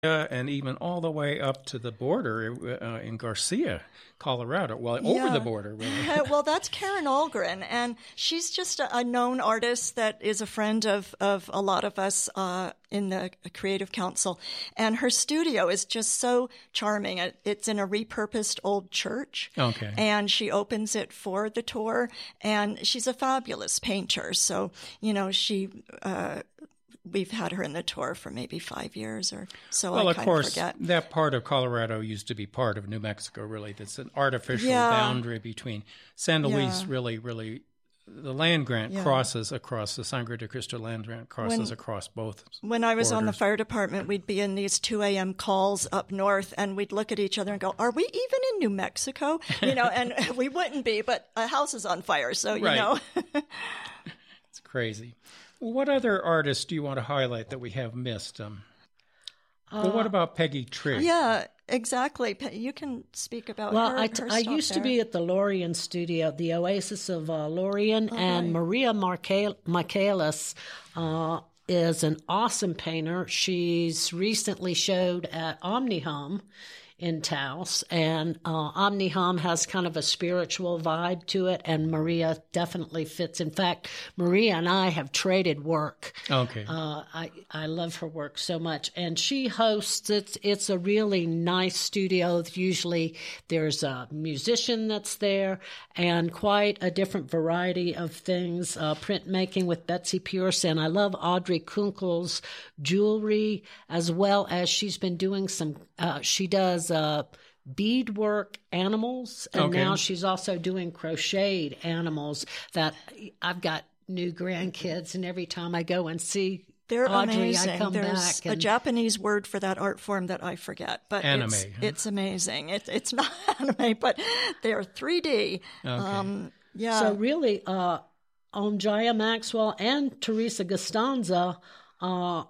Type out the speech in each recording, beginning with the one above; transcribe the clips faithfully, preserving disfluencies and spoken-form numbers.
and even all the way up to the border uh, in Garcia, Colorado. Well, yeah. over the border, really. Well, that's Karen Ahlgren, and she's just a, a known artist that is a friend of, of a lot of us uh, in the Creative Council. And her studio is just so charming. It, it's in a repurposed old church. Okay. And she opens it for the tour, and she's a fabulous painter. So, you know, she... Uh, We've had her in the tour for maybe five years or so. Well, I of kind course, of forget. that part of Colorado used to be part of New Mexico, really. That's an artificial yeah. boundary between San Luis, yeah. really, really. The land grant yeah. crosses across, the Sangre de Cristo land grant crosses when, across both When I was borders. on the fire department, we'd be in these two a.m. calls up north, and we'd look at each other and go, are we even in New Mexico? You know, and we wouldn't be, but a house is on fire, so, you right. know. It's crazy. What other artists do you want to highlight that we have missed? Um, uh, well, what about Peggy Trigg? Yeah, exactly. You can speak about well, her. Well, I, t- her I used there. to be at the Lorien studio, the Oasis of uh, Lorien, oh, and right. Maria Marca- Michaelis uh, is an awesome painter. She's recently showed at OmniHome in Taos, and uh, OmniHome has kind of a spiritual vibe to it, and Maria definitely fits. In fact, Maria and I have traded work. Okay. Uh, I I love her work so much, and she hosts. It's it's a really nice studio. Usually, there's a musician that's there, and quite a different variety of things. Uh, printmaking with Betsy Pierce, and I love Audrey Kunkel's jewelry, as well as she's been doing some. Uh, she does. Uh, beadwork animals, and okay. now she's also doing crocheted animals that I've got new grandkids, and every time I go and see They're Audrey, amazing. I come There's back. And... a Japanese word for that art form that I forget, but anime, it's, huh? it's amazing. It, it's not anime, but they're three D. Okay. Um, yeah. So really, uh, on Jaya Maxwell and Teresa Costanza, uh,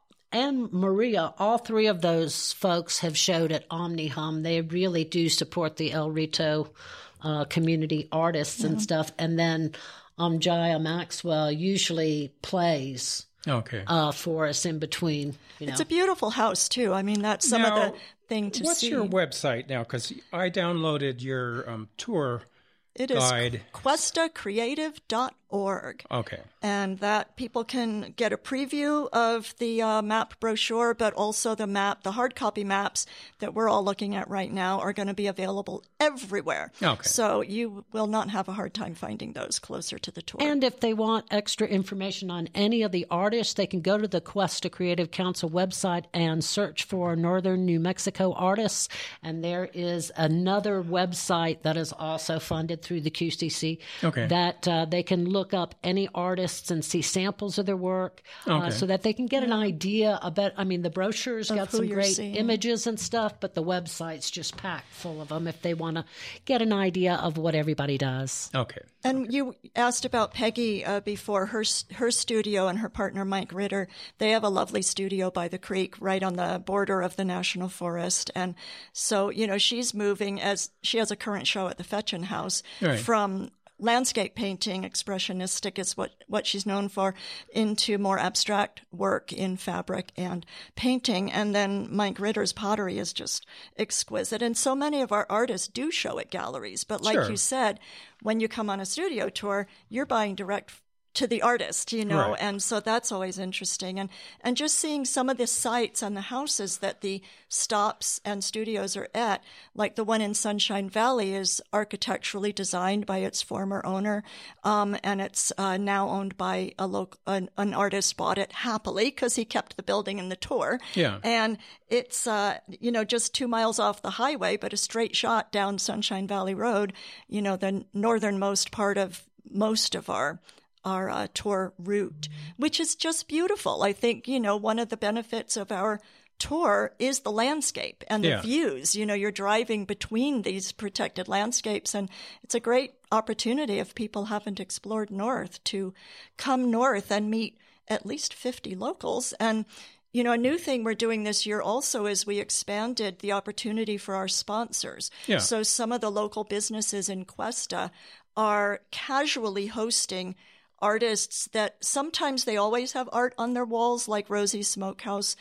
and Maria, all three of those folks have showed at OmniHome. They really do support the El Rito uh, community artists mm-hmm. and stuff. And then um, Jaya Maxwell usually plays okay. uh, for us in between. You know. It's a beautiful house, too. I mean, that's some now, of the thing to what's see. What's your website now? Because I downloaded your um, tour It is guide. Cuesta Creative dot org. Okay. And that people can get a preview of the uh, map brochure, but also the map, the hard copy maps that we're all looking at right now are going to be available everywhere. Okay. So you will not have a hard time finding those closer to the tour. And if they want extra information on any of the artists, they can go to the Cuesta Creative Council website and search for Northern New Mexico artists. And there is another website that is also funded through the Q C C okay. that uh, they can look up any artists and see samples of their work okay. uh, so that they can get an idea about, I mean, the brochure's of got some great seeing. images and stuff, but the website's just packed full of them if they want to get an idea of what everybody does. Okay. And you asked about Peggy uh, before. Her her studio and her partner Mike Ritter, they have a lovely studio by the creek right on the border of the National Forest. And so, you know, she's moving, as she has a current show at the Fetchin House, right. from landscape painting, expressionistic is what, what she's known for, into more abstract work in fabric and painting. And then Mike Ritter's pottery is just exquisite. And so many of our artists do show at galleries. But like sure. you said, when you come on a studio tour, you're buying direct to the artist, you know, right. and so that's always interesting. And and just seeing some of the sites and the houses that the stops and studios are at, like the one in Sunshine Valley is architecturally designed by its former owner, um, and it's uh, now owned by a local, an, an artist bought it happily because he kept the building in the tour. Yeah. And it's, uh, you know, just two miles off the highway, but a straight shot down Sunshine Valley Road, you know, the northernmost part of most of our our uh, tour route, which is just beautiful. I think, you know, one of the benefits of our tour is the landscape and the yeah. views. You know, you're driving between these protected landscapes, and it's a great opportunity if people haven't explored north to come north and meet at least fifty locals. And you know, a new thing we're doing this year also is we expanded the opportunity for our sponsors. Yeah. So some of the local businesses in Cuesta are casually hosting artists that sometimes they always have art on their walls, like Rosie's Smokehouse,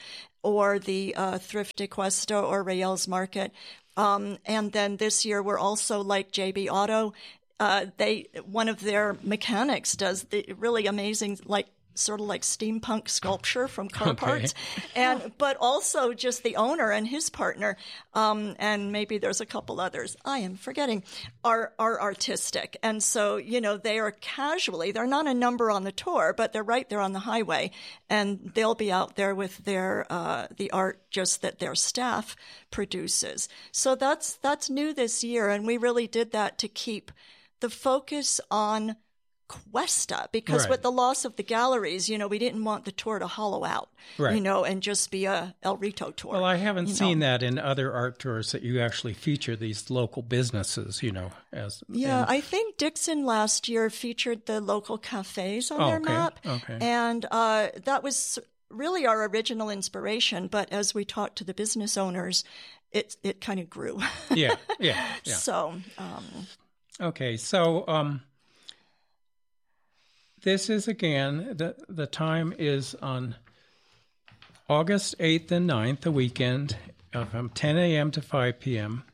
or the uh, Thrifty Cuesta or Rael's Market. Um, and then this year we're also like J B Auto. Uh, they one of their mechanics does the really amazing, like sort of like steampunk sculpture from car Okay. parts, and but also just the owner and his partner, um, and maybe there's a couple others I am forgetting, are are artistic, and so you know they are casually they're not a number on the tour, but they're right there on the highway, and they'll be out there with their uh, the art just that their staff produces. So that's that's new this year, and we really did that to keep the focus on Cuesta, because Right. with the loss of the galleries, you know, we didn't want the tour to hollow out, Right. you know, and just be a El Rito tour. Well, I haven't you seen know. that in other art tours that you actually feature these local businesses, you know, as Yeah, and- I think Dixon last year featured the local cafes on Oh, their okay, map. okay. And uh, that was really our original inspiration. But as we talked to the business owners, it it kind of grew. yeah, yeah, yeah. So, um, Okay, so um, this is again, the, the time is on August eighth and ninth, the weekend, uh, from ten a.m. to five p.m.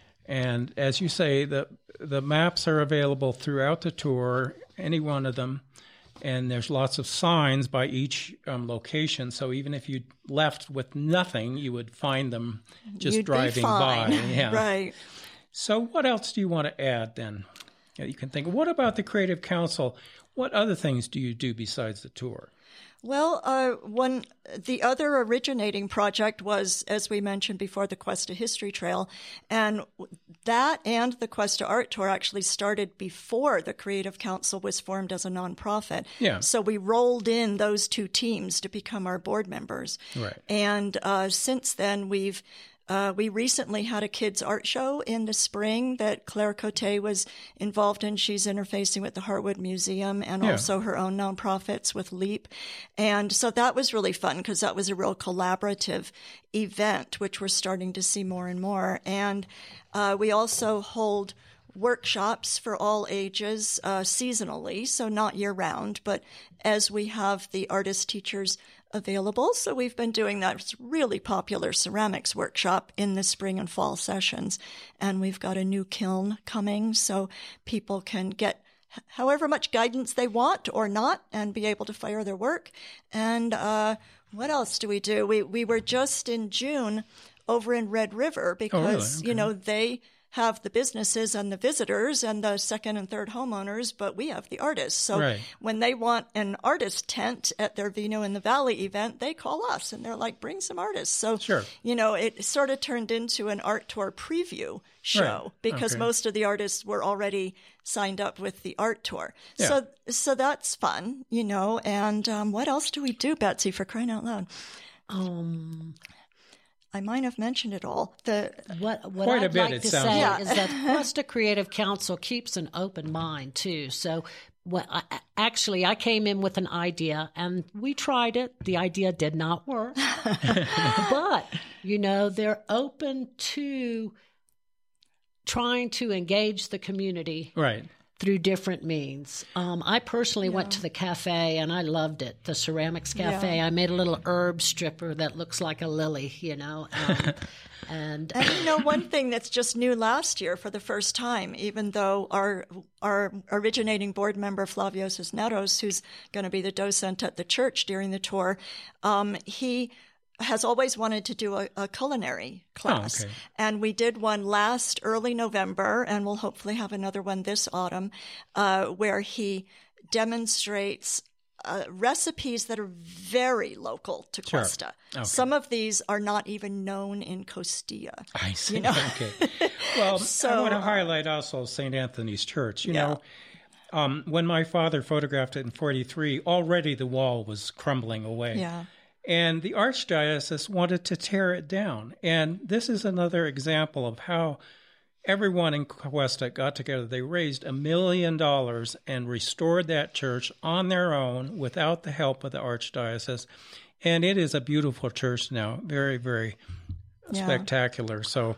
And as you say, the the maps are available throughout the tour, any one of them. And there's lots of signs by each um, location. So even if you left with nothing, you would find them just you'd driving be fine. by. Yeah. Right. So what else do you want to add then? Yeah, you can think, what about the Creative Council? What other things do you do besides the tour? Well, uh, one the other originating project was, as we mentioned before, the Cuesta History Trail, and that and the Cuesta Art Tour actually started before the Creative Council was formed as a nonprofit. Yeah. So we rolled in those two teams to become our board members. Right. And uh, since then, we've Uh, we recently had a kids' art show in the spring that Claire Cote was involved in. She's interfacing with the Hartwood Museum and Yeah. also her own nonprofits with LEAP. And so that was really fun because that was a real collaborative event, which we're starting to see more and more. And uh, we also hold workshops for all ages uh, seasonally, so not year-round, but as we have the artist teachers available. So we've been doing that really popular ceramics workshop in the spring and fall sessions. And we've got a new kiln coming, so people can get however much guidance they want or not and be able to fire their work. And uh, what else do we do? We, we were just in June over in Red River because, Oh, really? Okay. you know, they have the businesses and the visitors and the second and third homeowners, but we have the artists. So Right. when they want an artist tent at their Vino in the Valley event, they call us and they're like, bring some artists. So, Sure. you know, it sort of turned into an art tour preview show Right. because Okay. most of the artists were already signed up with the art tour. Yeah. So, so that's fun, you know. And um, what else do we do, Betsy, for crying out loud? Um, I might have mentioned it all. The what what Quite a I'd bit, like it to sounds say like. is that Cuesta Creative Council keeps an open mind too. So, when I, actually, I came in with an idea, and we tried it. The idea did not work, but you know, they're open to trying to engage the community Right. through different means. Um, I personally went to the cafe and I loved it, the ceramics cafe. Yeah. I made a little herb stripper that looks like a lily, you know. Um, and And you know, one thing that's just new last year for the first time, even though our our originating board member Flavio Cisneros, who's going to be the docent at the church during the tour, um, he has always wanted to do a, a culinary class. okay. And we did one last early November, and we'll hopefully have another one this autumn, uh, where he demonstrates uh, recipes that are very local to Sure. Cuesta. Okay. Some of these are not even known in Costilla. I see. You know? Okay. Well, I So, want to uh, highlight also Saint Anthony's Church. You Yeah. know, um, when my father photographed it in forty-three, already the wall was crumbling away. Yeah. And the Archdiocese wanted to tear it down. And this is another example of how everyone in Cuesta got together. They raised a million dollars and restored that church on their own without the help of the Archdiocese. And it is a beautiful church now, very, very Yeah. spectacular. So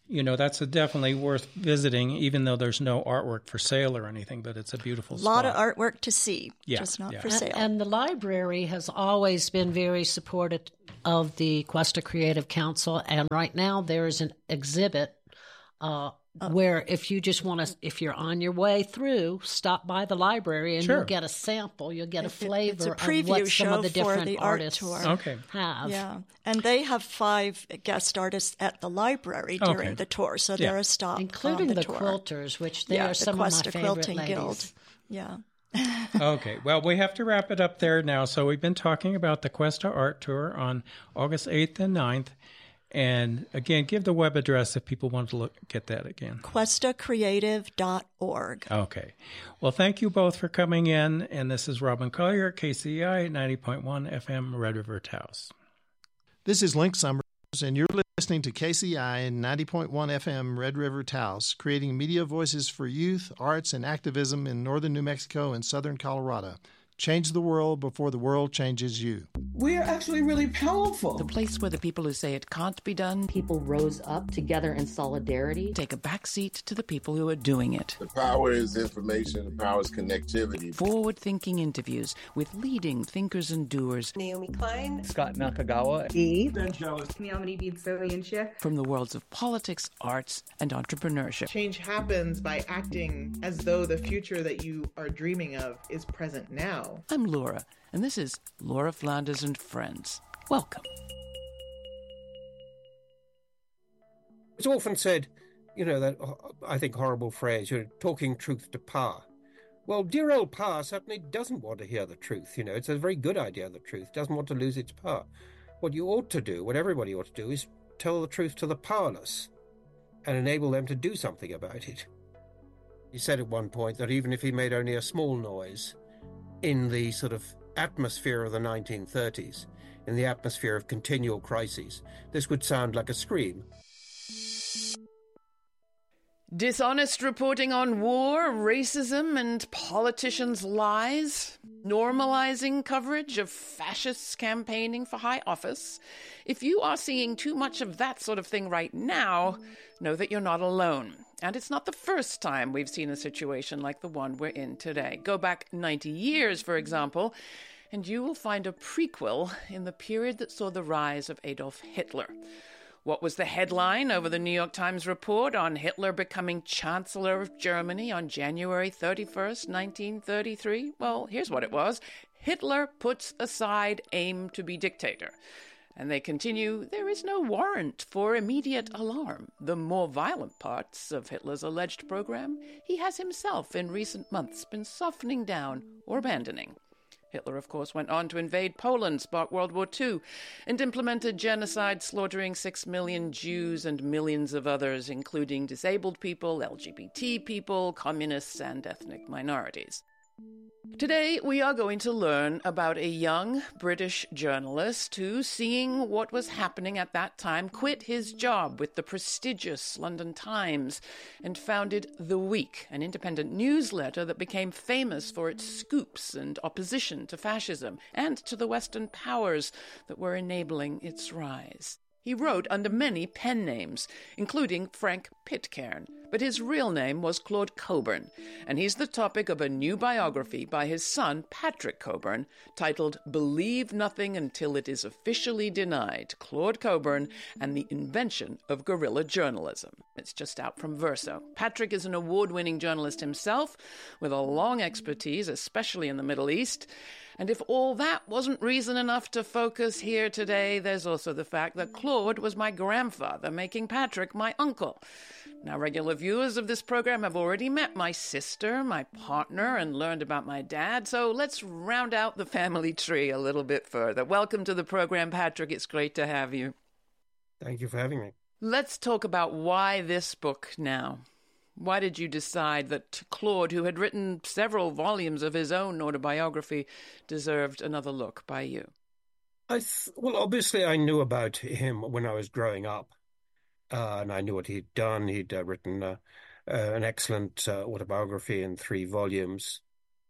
you know, that's a definitely worth visiting, even though there's no artwork for sale or anything, but it's a beautiful spot. A lot spot. of artwork to see, yeah, just not yeah. for sale. And, and the library has always been very supportive of the Cuesta Creative Council, and right now there is an exhibit uh, uh, where if you just want to, if you're on your way through, stop by the library and sure. you'll get a sample, you'll get a flavor it's a of what some of the different the artists art okay. have. Yeah, and they have five guest artists at the library during okay. the tour, so yeah. they're a stop including on the, the tour. quilters, which they yeah, are some the of my Cuesta favorite Quilting ladies. Guild. Yeah. Okay, well, we have to wrap it up there now. So we've been talking about the Cuesta Art Tour on August eighth and ninth. And again, give the web address if people want to look get that again. Cuesta Creative dot org. Okay. Well, thank you both for coming in. And this is Robin Collier, K C I ninety point one F M, Red River Taos. This is Link Summers, and you're listening to K C I ninety point one F M, Red River Taos, creating media voices for youth, arts, and activism in northern New Mexico and southern Colorado. Change the world before the world changes you. We're actually really powerful. The place where the people who say it can't be done, people rose up together in solidarity, take a backseat to the people who are doing it. The power is information, the power is connectivity. Forward-thinking interviews with leading thinkers and doers. Naomi Klein, Scott Nakagawa, Eve, from the worlds of politics, arts, and entrepreneurship. Change happens by acting as though the future that you are dreaming of is present now. I'm Laura, and this is Laura Flanders and Friends. Welcome. It's often said, you know, that, I think, horrible phrase, you know, talking truth to power. Well, dear old power certainly doesn't want to hear the truth, you know. It's a very good idea, the truth, doesn't want to lose its power. What you ought to do, what everybody ought to do, is tell the truth to the powerless and enable them to do something about it. He said at one point that even if he made only a small noise, in the sort of atmosphere of the nineteen thirties, in the atmosphere of continual crises, this would sound like a scream. Dishonest reporting on war, racism, and politicians' lies, normalizing coverage of fascists campaigning for high office. If you are seeing too much of that sort of thing right now, know that you're not alone. And it's not the first time we've seen a situation like the one we're in today. Go back ninety years, for example, and you will find a prequel in the period that saw the rise of Adolf Hitler. What was the headline over the New York Times report on Hitler becoming Chancellor of Germany on January thirty-first, nineteen thirty-three? Well, here's what it was. Hitler puts aside aim to be dictator. And they continue, there is no warrant for immediate alarm. The more violent parts of Hitler's alleged program, he has himself in recent months been softening down or abandoning. Hitler, of course, went on to invade Poland, spark World War Two, and implemented genocide, slaughtering six million Jews and millions of others, including disabled people, L G B T people, communists, and ethnic minorities. Today, we are going to learn about a young British journalist who, seeing what was happening at that time, quit his job with the prestigious London Times and founded The Week, an independent newsletter that became famous for its scoops and opposition to fascism and to the Western powers that were enabling its rise. He wrote under many pen names, including Frank Pitcairn, but his real name was Claude Cockburn, and he's the topic of a new biography by his son, Patrick Cockburn, titled Believe Nothing Until It Is Officially Denied, Claude Cockburn and the Invention of Guerrilla Journalism. It's just out from Verso. Patrick is an award-winning journalist himself, with a long expertise, especially in the Middle East. And if all that wasn't reason enough to focus here today, there's also the fact that Claude was my grandfather, making Patrick my uncle. Now, regular viewers of this program have already met my sister, my partner, and learned about my dad, so let's round out the family tree a little bit further. Welcome to the program, Patrick. It's great to have you. Thank you for having me. Let's talk about why this book now. Why did you decide that Claude, who had written several volumes of his own autobiography, deserved another look by you? I th- well, obviously, I knew about him when I was growing up, uh, and I knew what he'd done. He'd uh, written uh, uh, an excellent uh, autobiography in three volumes.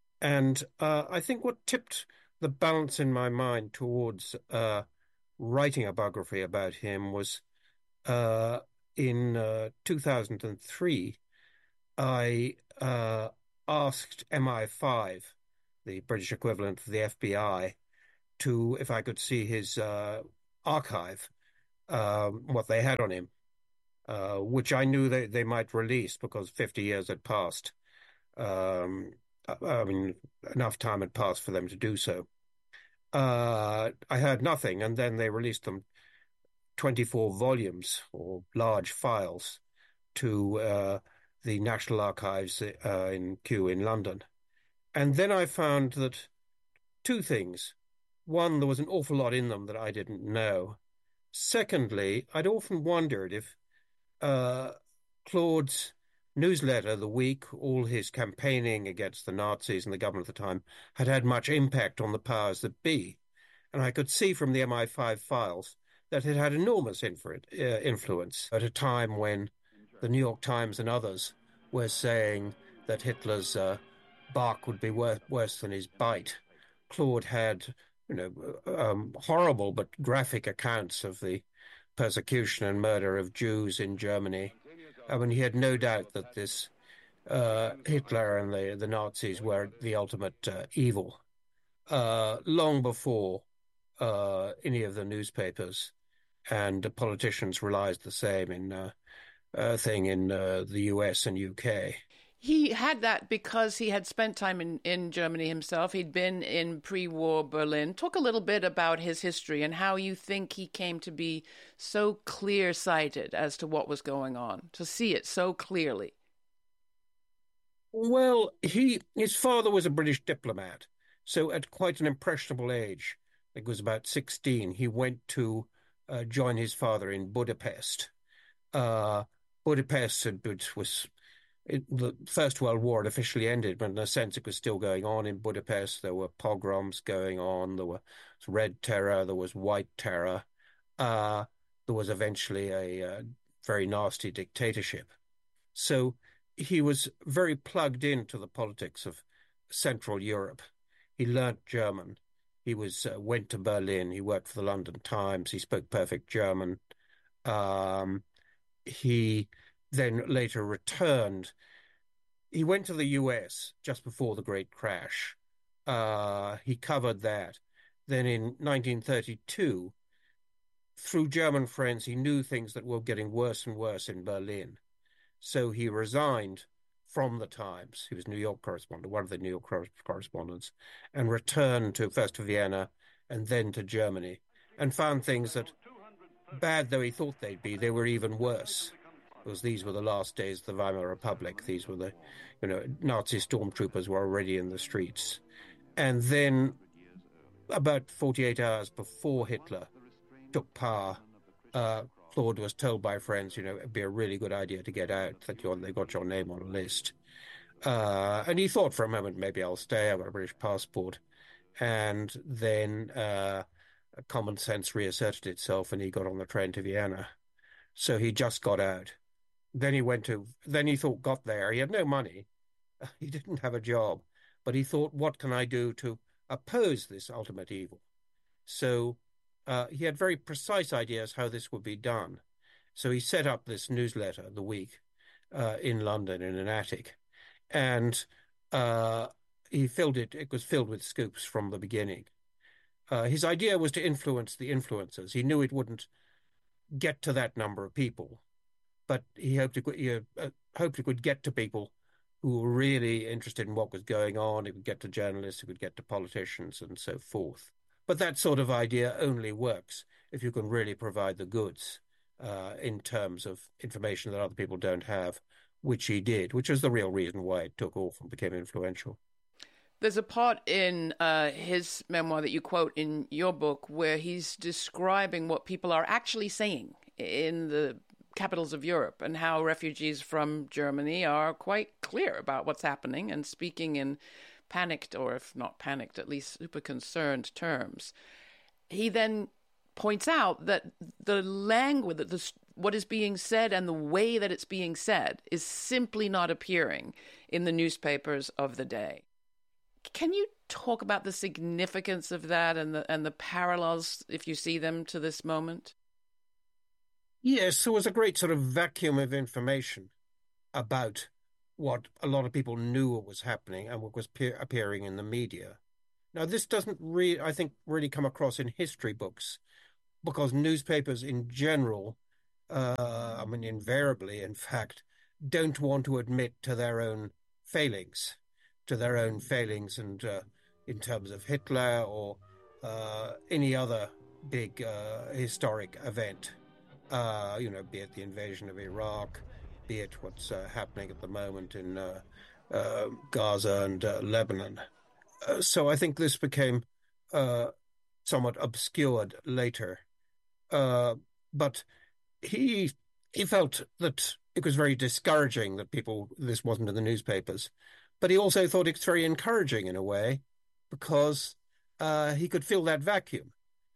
And uh, I think what tipped the balance in my mind towards uh, writing a biography about him was uh, in uh, two thousand three, I uh, asked M I five, the British equivalent of the F B I, to if I could see his uh, archive, um, what they had on him, uh, which I knew they, they might release because fifty years had passed. Um, I mean, enough time had passed for them to do so. Uh, I heard nothing, and then they released them, twenty-four volumes or large files, to uh, the National Archives uh, in Kew in London. And then I found that two things. One, there was an awful lot in them that I didn't know. Secondly, I'd often wondered if uh, Claude's newsletter, The Week, all his campaigning against the Nazis and the government at the time, had had much impact on the powers that be. And I could see from the M I five files that it had enormous influ- uh, influence at a time when the New York Times and others were saying that Hitler's uh, bark would be wor- worse than his bite. Claude had, you know, um, horrible but graphic accounts of the persecution and murder of Jews in Germany. I mean, he had no doubt that this uh, Hitler and the, the Nazis were the ultimate uh, evil. Uh, long before uh, any of the newspapers and politicians realized the same in uh, uh, thing in uh, the U S and U K. He had that because he had spent time in, in Germany himself. He'd been in pre-war Berlin. Talk a little bit about his history and how you think he came to be so clear-sighted as to what was going on, to see it so clearly. Well, he his father was a British diplomat, so at quite an impressionable age, I think it was about sixteen, he went to uh, join his father in Budapest. Uh, Budapest had, was... It, the First World War had officially ended, but in a sense it was still going on in Budapest. There were pogroms going on. There was Red Terror. There was White Terror. Uh, there was eventually a uh, very nasty dictatorship. So he was very plugged into the politics of Central Europe. He learnt German. He was uh, went to Berlin. He worked for the London Times. He spoke perfect German. Um, he... then later returned. He went to the U S just before the Great Crash. Uh, he covered that. Then in nineteen thirty-two, through German friends, he knew things that were getting worse and worse in Berlin. So he resigned from the Times. He was New York correspondent, one of the New York correspondents, and returned to first to Vienna and then to Germany, and found things that, bad though he thought they'd be, they were even worse. Because these were the last days of the Weimar Republic. These were the, you know, Nazi stormtroopers were already in the streets. And then about forty-eight hours before Hitler took power, uh, Claude was told by friends, you know, it'd be a really good idea to get out, that you're, they got your name on a list. Uh, and he thought for a moment, maybe I'll stay, I've got a British passport. And then uh, common sense reasserted itself and he got on the train to Vienna. So he just got out. Then he went to, then he thought, got there. He had no money. He didn't have a job. But he thought, what can I do to oppose this ultimate evil? So uh, he had very precise ideas how this would be done. So he set up this newsletter, The Week, uh, in London in an attic. And uh, he filled it, it was filled with scoops from the beginning. Uh, his idea was to influence the influencers. He knew it wouldn't get to that number of people, but he hoped it could, he, uh, hoped it could get to people who were really interested in what was going on. It would get to journalists, it would get to politicians and so forth. But that sort of idea only works if you can really provide the goods uh, in terms of information that other people don't have, which he did, which is the real reason why it took off and became influential. There's a part in uh, his memoir that you quote in your book where he's describing what people are actually saying in the capitals of Europe and how refugees from Germany are quite clear about what's happening and speaking in panicked, or if not panicked, at least super concerned terms. He then points out that the language, that the, what is being said and the way that it's being said is simply not appearing in the newspapers of the day. Can you talk about the significance of that and the and the parallels, if you see them, to this moment? Yes, there was a great sort of vacuum of information about what a lot of people knew what was happening and what was pe- appearing in the media. Now, this doesn't really, I think, really come across in history books, because newspapers in general, uh, I mean, invariably, in fact, don't want to admit to their own failings, to their own failings, and uh, in terms of Hitler or uh, any other big uh, historic event, uh, you know, be it the invasion of Iraq, be it what's uh, happening at the moment in uh, uh, Gaza and uh, Lebanon. Uh, so I think this became uh, somewhat obscured later. Uh, but he he felt that it was very discouraging that people, this wasn't in the newspapers. But he also thought it's very encouraging in a way, because uh, he could fill that vacuum.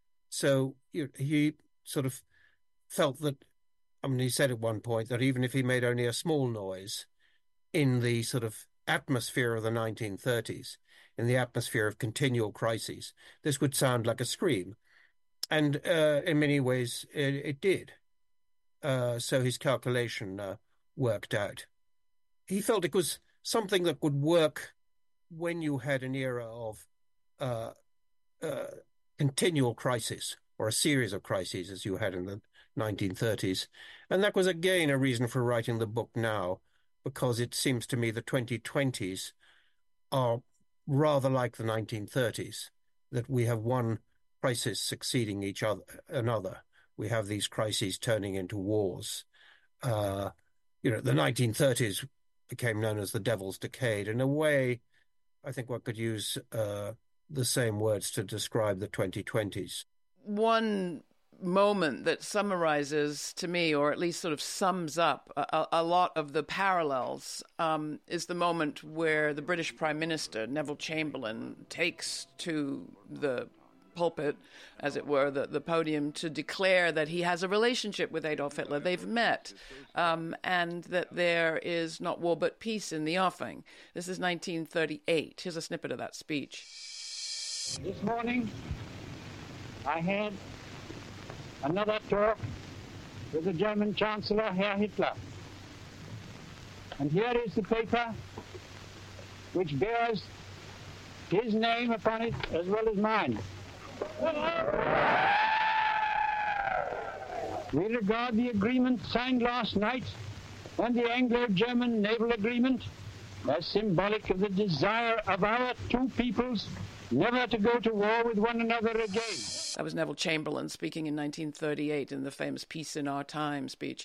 So you know, he sort of felt that, I mean, he said at one point that even if he made only a small noise in the sort of atmosphere of the nineteen thirties, in the atmosphere of continual crises, this would sound like a scream. And uh, in many ways, it, it did. Uh, so his calculation uh, worked out. He felt it was something that would work when you had an era of uh, uh, continual crisis, or a series of crises as you had in the nineteen thirties. And that was again a reason for writing the book now, because it seems to me the twenty twenties are rather like the nineteen thirties, that we have one crisis succeeding each other another. We have these crises turning into wars. Uh, you know, the nineteen thirties became known as the Devil's Decade. In a way, I think one could use uh, the same words to describe the twenty twenties. One moment that summarizes to me, or at least sort of sums up a, a lot of the parallels, um, is the moment where the British Prime Minister, Neville Chamberlain, takes to the pulpit, as it were, the, the podium, to declare that he has a relationship with Adolf Hitler. They've met, um, and that there is not war but peace in the offing. This is nineteen thirty-eight. Here's a snippet of that speech. This morning, I had another talk with the German Chancellor, Herr Hitler. And here is the paper which bears his name upon it as well as mine. We regard the agreement signed last night and the Anglo-German naval agreement as symbolic of the desire of our two peoples never to go to war with one another again. That was Neville Chamberlain speaking in nineteen thirty-eight in the famous Peace in Our Time speech.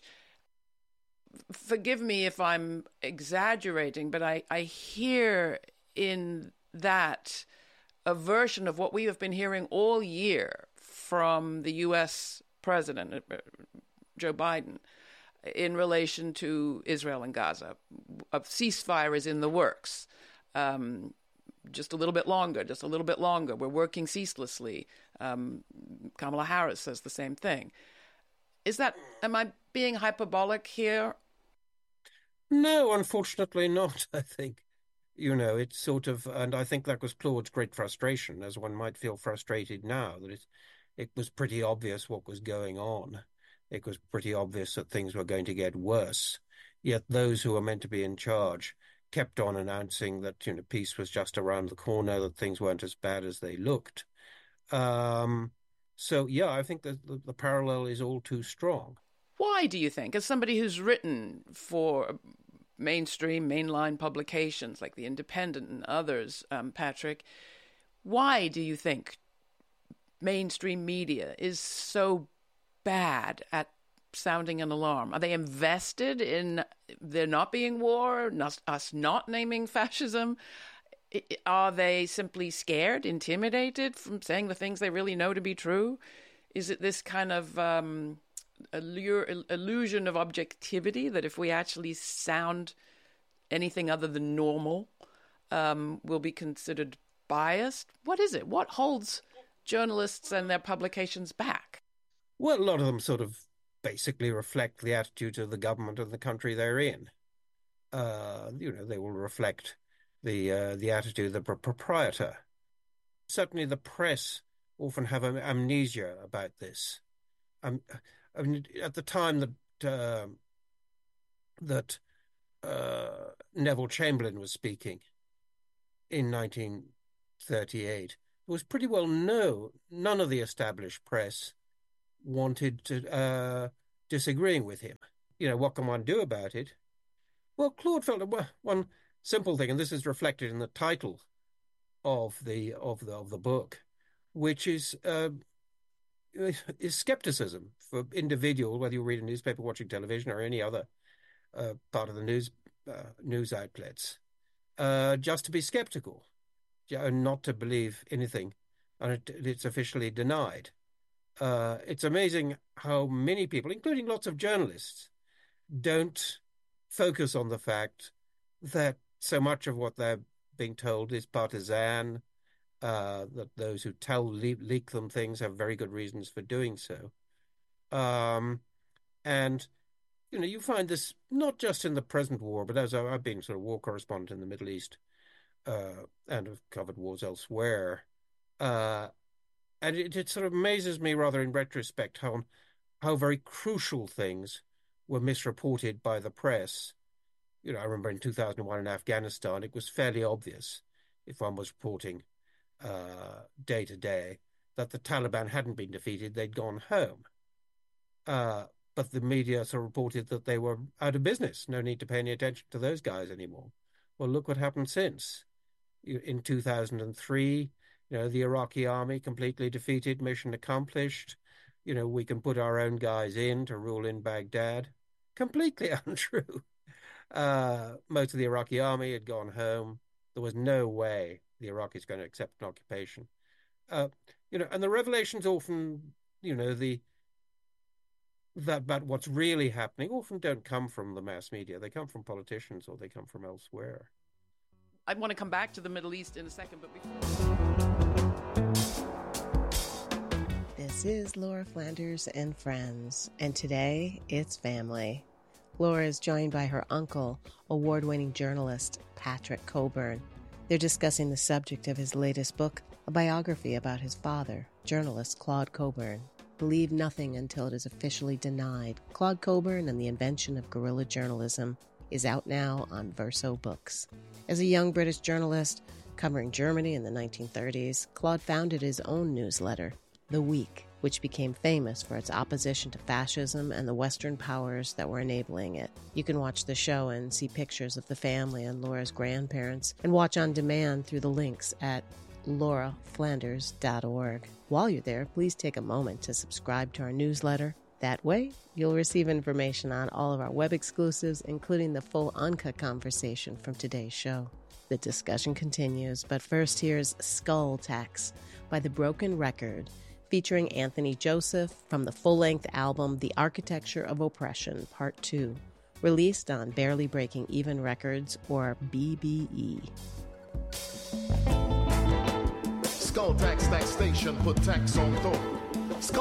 Forgive me if I'm exaggerating, but I, I hear in that a version of what we have been hearing all year from the U S President, Joe Biden, in relation to Israel and Gaza. A ceasefire is in the works. Um, just a little bit longer, just a little bit longer. We're working ceaselessly. Um, Kamala Harris says the same thing. Is that, am I being hyperbolic here? No, unfortunately not, I think. You know, it's sort of, and I think that was Claude's great frustration, as one might feel frustrated now, that it, it was pretty obvious what was going on. It was pretty obvious that things were going to get worse. Yet those who were meant to be in charge kept on announcing that, you know, peace was just around the corner, that things weren't as bad as they looked. Um, so, yeah, I think that the, the parallel is all too strong. Why do you think, as somebody who's written for mainstream, mainline publications like The Independent and others, um, Patrick, why do you think mainstream media is so bad at sounding an alarm? Are they invested in there not being war, not, us not naming fascism? Are they simply scared, intimidated from saying the things they really know to be true? Is it this kind of um, allure, illusion of objectivity that if we actually sound anything other than normal, um, we'll be considered biased? What is it? What holds journalists and their publications back? Well, a lot of them sort of basically reflect the attitude of the government of the country they're in. Uh, you know, they will reflect the uh, the attitude of the proprietor. Certainly the press often have amnesia about this. Um, I mean, at the time that uh, that uh, Neville Chamberlain was speaking in nineteen thirty-eight, it was pretty well known none of the established press wanted to uh, disagreeing with him. You know, what can one do about it? Well, Claude felt one simple thing, and this is reflected in the title of the of the of the book, which is uh, is skepticism for individual, whether you read a newspaper, watching television, or any other uh, part of the news uh, news outlets, uh, just to be skeptical, and not to believe anything, and it, it's officially denied. Uh, it's amazing how many people, including lots of journalists, don't focus on the fact that so much of what they're being told is partisan, uh, that those who tell, le- leak them things have very good reasons for doing so. Um, and, you know, you find this not just in the present war, but as I've been sort of war correspondent in the Middle East uh, and have covered wars elsewhere, uh, and it, it sort of amazes me rather in retrospect how how very crucial things were misreported by the press. You know, I remember in two thousand one in Afghanistan, it was fairly obvious, if one was reporting uh, day to day, that the Taliban hadn't been defeated, they'd gone home. Uh, but the media sort of reported that they were out of business, no need to pay any attention to those guys anymore. Well, look what happened since. In two thousand three, you know, the Iraqi army completely defeated, mission accomplished. You know, we can put our own guys in to rule in Baghdad. Completely untrue. Uh, most of the Iraqi army had gone home. There was no way the Iraqis going to accept an occupation. Uh, you know, and the revelations often, you know, the that about what's really happening often don't come from the mass media. They come from politicians or they come from elsewhere. I want to come back to the Middle East in a second, but before... This is Laura Flanders and Friends, and today it's family. Laura is joined by her uncle, award-winning journalist Patrick Cockburn. They're discussing the subject of his latest book, a biography about his father, journalist Claude Cockburn. Believe nothing until it is officially denied. Claude Cockburn and the Invention of Guerrilla Journalism is out now on Verso Books. As a young British journalist covering Germany in the nineteen thirties, Claude founded his own newsletter, The Week, which became famous for its opposition to fascism and the Western powers that were enabling it. You can watch the show and see pictures of the family and Laura's grandparents, and watch on demand through the links at laura flanders dot org. While you're there, please take a moment to subscribe to our newsletter. That way, you'll receive information on all of our web exclusives, including the full uncut conversation from today's show. The discussion continues, but first here's Skull Tax by The Broken Record, featuring Anthony Joseph from the full-length album The Architecture of Oppression, Part two, released on Barely Breaking Even Records, or B B E. Skull tax, taxation, put tax on top.